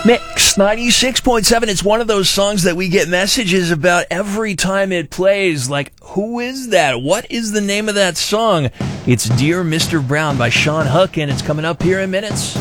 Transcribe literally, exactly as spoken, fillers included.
Mix ninety-six point seven. It's one of those songs that we get messages about every time it plays. Like, who is that? What is the name of that song? It's Dear Mister Brown by Sean Hook, and it's coming up here in minutes.